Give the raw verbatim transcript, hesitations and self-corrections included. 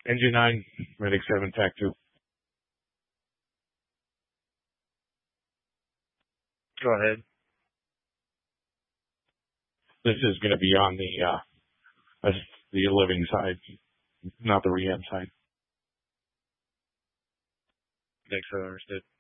Engine nine, Medic seven, T A C two. Go ahead. This is going to be on the uh, the living side, not the rehab side. Thanks, I understood.